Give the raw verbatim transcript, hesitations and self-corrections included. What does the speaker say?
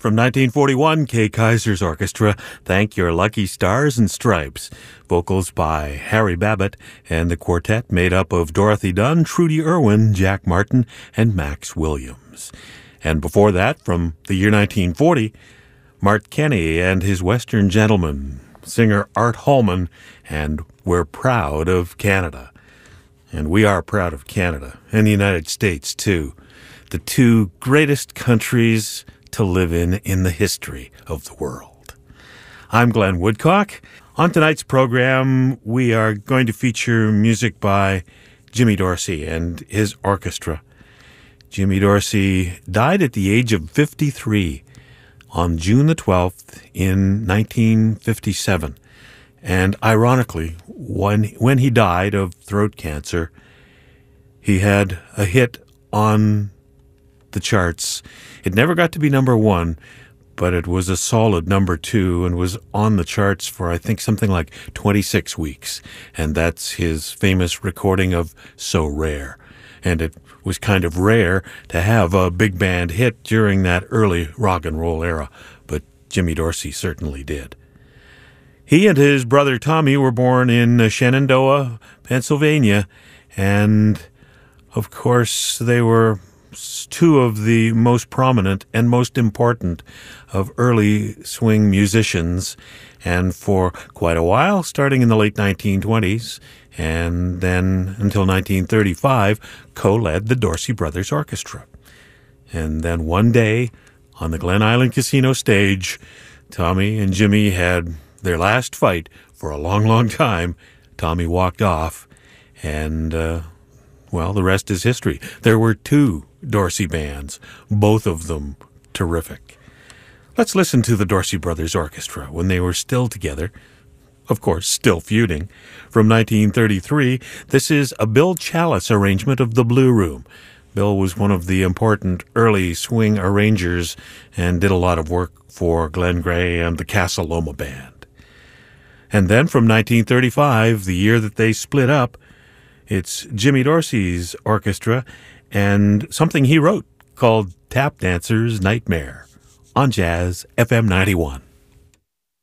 From nineteen forty-one, Kay Kyser's Orchestra, Thank Your Lucky Stars and Stripes. Vocals by Harry Babbitt, and the quartet made up of Dorothy Dunn, Trudy Irwin, Jack Martin, and Max Williams. And before that, from the year nineteen forty, Mart Kenny and his Western Gentlemen, singer Art Holman, and We're Proud of Canada. And we are proud of Canada, and the United States, too. The two greatest countries to live in in the history of the world. I'm Glenn Woodcock. On tonight's program, we are going to feature music by Jimmy Dorsey and his orchestra. Jimmy Dorsey died at the age of fifty-three on June the twelfth in nineteen fifty-seven. And ironically, when, when he died of throat cancer, he had a hit on the charts. It never got to be number one, but it was a solid number two and was on the charts for, I think, something like twenty-six weeks. And that's his famous recording of So Rare. And it was kind of rare to have a big band hit during that early rock and roll era, but Jimmy Dorsey certainly did. He and his brother Tommy were born in Shenandoah, Pennsylvania, and of course they were two of the most prominent and most important of early swing musicians, and for quite a while, starting in the late nineteen twenties, and then until nineteen thirty-five, co-led the Dorsey Brothers Orchestra. And then one day, on the Glen Island Casino stage, Tommy and Jimmy had their last fight for a long, long time. Tommy walked off, and, uh, well, the rest is history. There were two Dorsey bands, both of them terrific. Let's listen to the Dorsey Brothers Orchestra when they were still together, of course, still feuding. From nineteen thirty-three, this is a Bill Challis arrangement of The Blue Room. Bill was one of the important early swing arrangers and did a lot of work for Glenn Gray and the Casa Loma Band. And then from nineteen thirty-five, the year that they split up, it's Jimmy Dorsey's orchestra and something he wrote called Tap Dancer's Nightmare on Jazz F M ninety-one.